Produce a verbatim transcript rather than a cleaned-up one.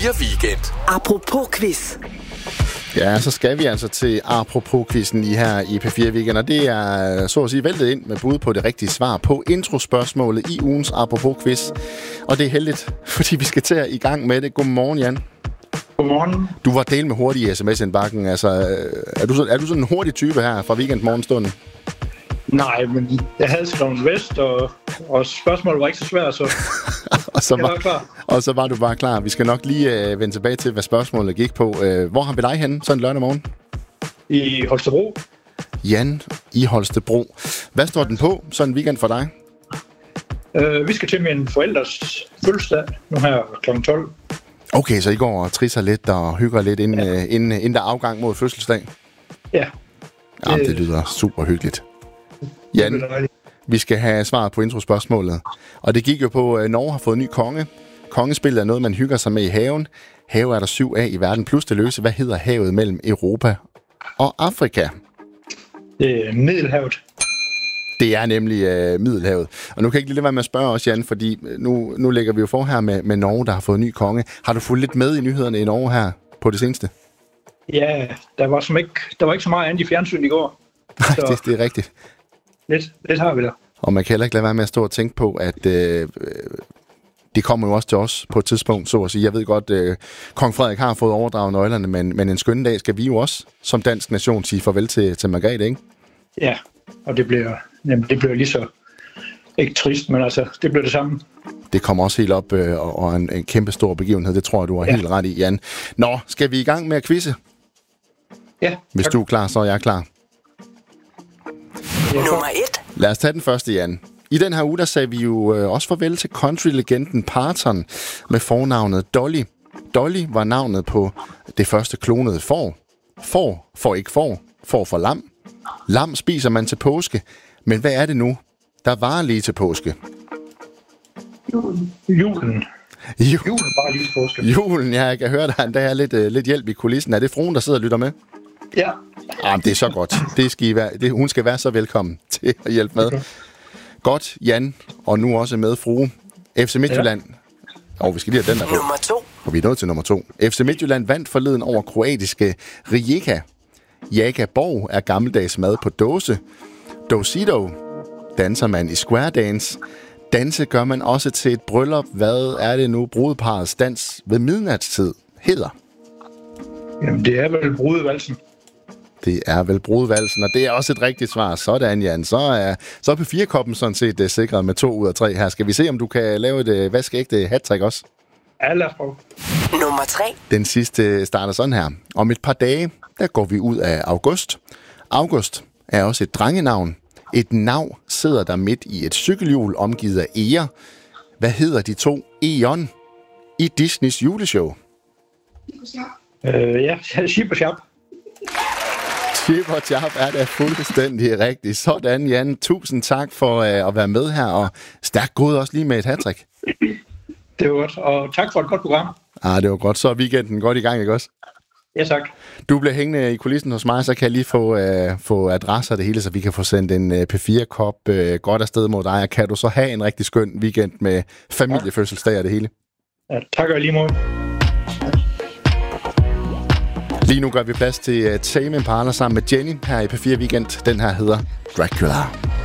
fire Weekend. Apropos quiz. Ja, så skal vi altså til apropos-quizzen lige her i P fire Weekend, og det er så at sige væltet ind med bud på det rigtige svar på introspørgsmålet i ugens apropos-quiz. Og det er heldigt, fordi vi skal til i gang med det. Godmorgen, Jan. Godmorgen. Du var del med hurtig i sms-indbakken. Altså, er du, så, er du sådan en hurtig type her fra weekend-morgenstunden? Nej, men jeg havde skrevet vest, og, og spørgsmålet var ikke så svært, så, og så jeg var, var klar. Og så var du bare klar. Vi skal nok lige øh, vende tilbage til, hvad spørgsmålet gik på. Øh, hvor har vi dig henne sådan lørdag morgen? I Holstebro. Jan i Holstebro. Hvad står den på sådan en weekend for dig? Uh, vi skal til min forældres fødselsdag nu her klokken tolv. Okay, så I går og trisser lidt og hygger lidt inden, ja. øh, inden, inden der er afgang mod fødselsdag? Ja. Ja, det lyder super hyggeligt. Jan, vi skal have svaret på introspørgsmålet. Og det gik jo på, at Norge har fået ny konge. Kongespillet er noget, man hygger sig med i haven. Have er der syv af i verden, plus det løse. Hvad hedder havet mellem Europa og Afrika? Det er Middelhavet. Det er nemlig øh, Middelhavet. Og nu kan jeg ikke lige lade være med at spørge os, Jan, fordi nu, nu lægger vi jo for her med, med Norge, der har fået ny konge. Har du fulgt lidt med i nyhederne i Norge her på det seneste? Ja, der var, som ikke, der var ikke så meget andet i fjernsyn i går. Nej, det, det er rigtigt. Lidt, lidt har vi der. Og man kan heller ikke lade være med at stå og tænke på, at øh, det kommer jo også til os på et tidspunkt, så at sige. Jeg ved godt, øh, kong Frederik har fået overdraget nøglerne, men, men en skønne dag skal vi jo også som dansk nation sige farvel til, til Margrethe, ikke? Ja, og det bliver, jamen, det bliver lige så ikke trist, men altså, det bliver det samme. Det kommer også helt op, øh, og, og en, en kæmpe stor begivenhed. Det tror jeg, du har ja. helt ret i, Jan. Nå, skal vi i gang med at quizze? Ja. Hvis tak. du er klar, så er jeg klar. Nummer et. Lad os tage den første, Jan. I den her uge, der sagde vi jo øh, også farvel til country-legenden Parton med fornavnet Dolly. Dolly var navnet på det første klonede får. Får får ikke får. Får for lam. Lam spiser man til påske. Men hvad er det nu, der varer lige til påske? Julen. Julen. Julen bare lige til påske. Julen, ja, jeg kan høre, der, der er lidt, øh, lidt hjælp i kulissen. Er det fruen, der sidder og lytter med? Ja. Ah, det er så godt. Det skal I være, det, hun skal være så velkommen til at hjælpe med. Okay. Godt, Jan, og nu også med frue. F C Midtjylland. Og ja. oh, vi skal lige have den der på. Nummer to. Og vi er nået til nummer to. F C Midtjylland vandt forleden over kroatiske Rijeka. Jaka Borg er gammeldags mad på dåse. Dosido danser man i square dance. Danse gør man også til et bryllup. Hvad er det nu, brudeparrets dans ved midnatstid hedder? Jamen, det er vel brudevalsen. Det er vel brudevalsen, og det er også et rigtigt svar. Sådan, Jan. Så er, så er P fire-koppen sådan set uh, sikret med to ud af tre her. Skal vi se, om du kan lave et uh, vaskeægte hat-trick også? Ja, lad os prøve. Nummer tre. Den sidste starter sådan her. Om et par dage, der går vi ud af august. August er også et drengenavn. Et navn sidder der midt i et cykelhjul omgivet af eger. Hvad hedder de to Eon i Disneys juleshow? Øh, ja, Chip og Chap. Chip og Chap er da fuldstændig rigtigt. Sådan, Jan. Tusind tak for uh, at være med her, og stærkt gået også lige med et hat-trick. Det var godt, og tak for et godt program. Ah, det var godt. Så er weekenden godt i gang, ikke også? Ja, tak. Du bliver hængende i kulissen hos mig, så kan jeg lige få, uh, få adresser og det hele, så vi kan få sendt en uh, P fire-kop uh, godt afsted mod dig. Og kan du så have en rigtig skøn weekend med familiefødselsdag og det hele? Ja, tak og lige måde. Lige nu gør vi plads til uh, Tame Impala sammen med Jenny her i P fire Weekend. Den her hedder Dracula.